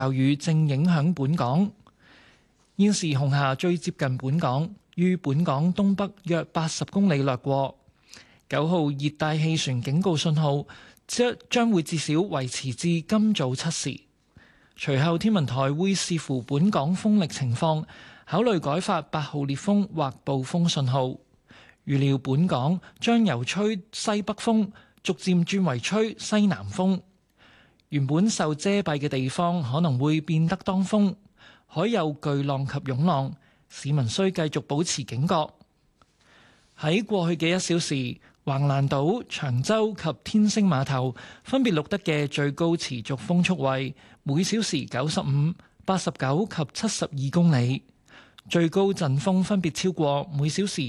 驟雨正影響本港。現時紅霞最接近本港，於本港東北約80公里掠過。9號熱帶氣旋警告信號將會至少維持至今早7時。隨後天文台會視乎本港風力情況，考慮改發8號烈風或暴風信號。預料本港將由吹西北風逐漸轉為吹西南風。原本受遮蔽嘅地方可能會變得當風，海有巨浪及湧浪，市民需繼續保持警覺。喺過去嘅1小時，橫瀾島、長洲及天星碼頭分別錄得嘅最高持續風速為每小時95、89及72公里，最高陣風分別超過每小時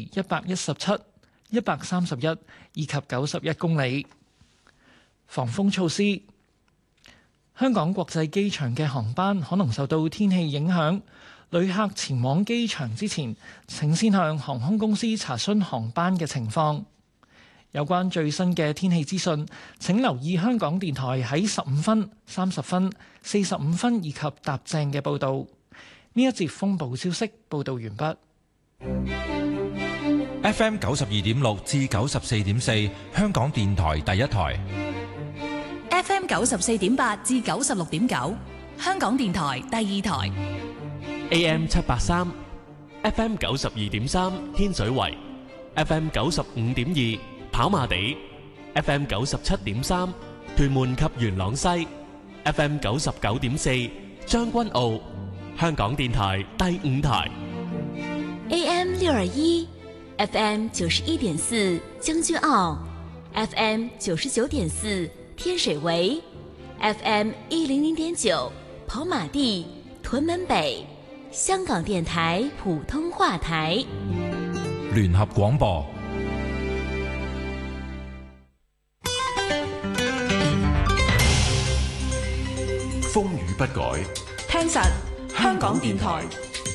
117、131以及91公里。防風措施：香港國際機場嘅航班可能受到天氣影響，旅客前往機場之前，請先向航空公司查詢航班嘅情況。有關最新嘅天氣資訊，請留意香港電台喺15分、30分、45分以及踏正嘅報導。呢一節風暴消息報導完畢。 FM 92.6至94.4，香港電台第一台。 FM 94.8至96.9，香港電台第二台。 AM 783 FM 92.3天水圍 FM 95.2跑馬地 FM 97.3屯門及元朗西 FM 99.4將軍澳，香港電台第五台。 AM 621 FM 91.4將軍澳 FM 99.4天水圍 FM 100.9跑馬地屯門北，香港電台普通話台。 聯合廣播。風雨不改， 聽實香港電台。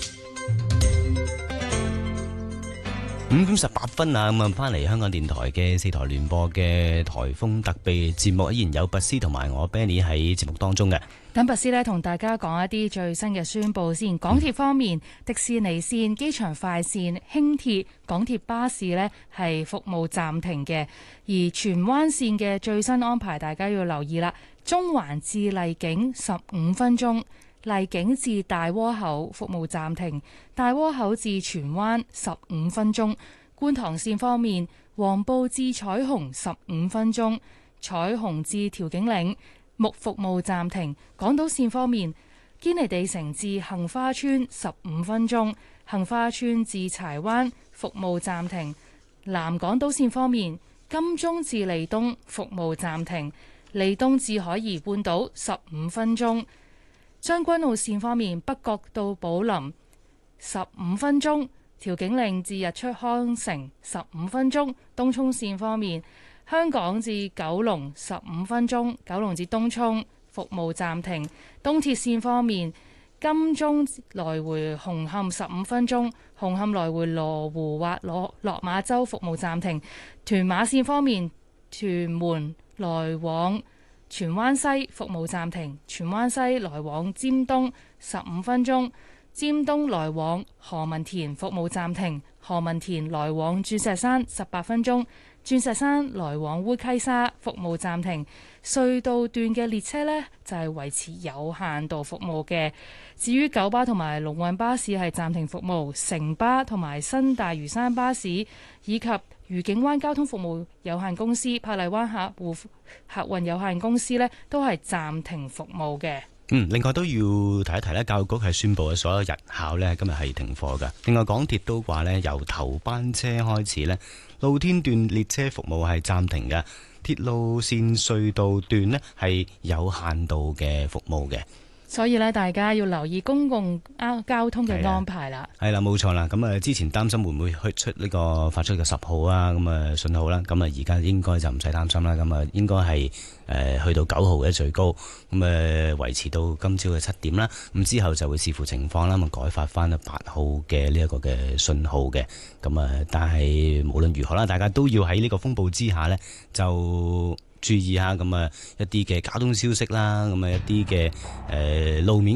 5點18分啊，咁啊，翻嚟香港電台嘅4台聯播嘅颱風特備節目，依然有拔斯同埋我 Benny 喺節目當中嘅。 等拔斯呢，同大家講一啲最新嘅宣佈先。港鐵方面，迪士尼線、機場快線、輕鐵、港鐵巴士呢係服務暫停嘅，而荃灣線嘅最新安排，大家要留意啦。中環至荔景15分鐘，荔景至大窩口服務暫停，大窩口至荃灣15分鐘。觀塘線方面，黃埔至彩虹15分鐘，彩虹至調景嶺服務暫停。港島線方面，堅尼地城至杏花邨15分鐘，杏花邨至柴灣服務暫停。南港島線方面，金鐘至利東服務暫停，利東至海怡半島15分鐘。將軍澳線方面，北角到寶林15分鐘，調景嶺至日出康城15分鐘。東涌線方面，香港至九龍15分鐘，九龍至東涌服務暫停。東鐵線方面，金鐘來回紅磡15分鐘，紅磡來回羅湖或落馬洲服務暫停。屯馬線方面，屯門來往荃灣西服務暫停，荃灣西來往尖東15分鐘，尖東來往何文田服務暫停，何文田來往鑽石山18分鐘，鑽石山來往烏溪沙服務暫停。隧道段嘅列車呢，就係維持有限度服務嘅。至於九巴同埋龍運巴士係暫停服務，城巴同埋新大嶼山巴士以及愉景灣交通服務有限公司、珀麗灣客運有限公司呢，都係暫停服務嘅。 另外都要提一提咧，教育局係宣布所有日校呢今日係停課㗎。另外港鐵都話呢，由頭班車開始呢，露天段列車服務係暫停嘅，鐵路線隧道段呢係有限度嘅服務嘅。 所以咧，大家要留意公共交通嘅安排啦。 係啦，冇錯啦。咁啊，之前擔心會唔會出呢個發出嘅10號啊，咁啊信號啦。咁啊，而家應該就唔使擔心啦。咁啊，應該係去到9號嘅最高，咁維持到今朝嘅7點啦。咁之後就會視乎情況啦，咁改發翻8號嘅呢一個嘅信號嘅。咁啊，但係無論如何啦，大家都要喺呢個風暴之下呢，就注意下咁啊一啲嘅交通消息啦，咁啊一啲嘅路面